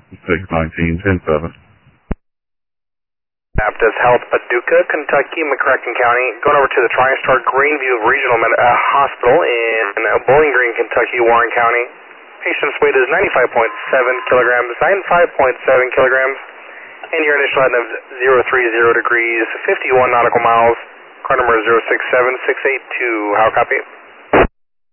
619, 10-7. Baptist Health, Paducah, Kentucky, McCracken County. Going over to the TriStar Greenview Regional Hospital in Bowling Green, Kentucky, Warren County. Patient's weight is 95.7 kilograms, 95.7 kilograms. And your initial head of 030 degrees, 51 nautical miles. Car number 067682. How copy?